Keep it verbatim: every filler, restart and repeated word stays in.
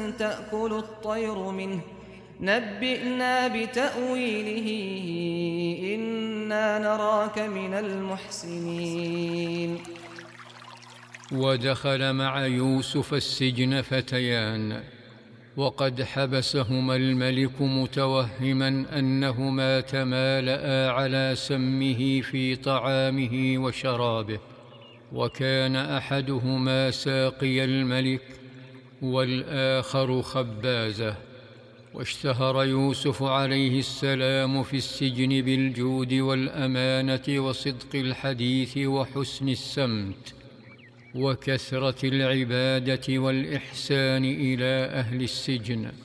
تأكل الطير منه نبئنا بتأويله إنا نراك من المحسنين. ودخل مع يوسف السجن فتيان، وقد حبسهما الملك متوهما أنهما تمالأ على سمه في طعامه وشرابه، وكان أحدهما ساقي الملك والآخر خبازه. واشتهر يوسف عليه السلام في السجن بالجود والأمانة وصدق الحديث وحسن السمت وكثرة العبادة والإحسان إلى أهل السجن.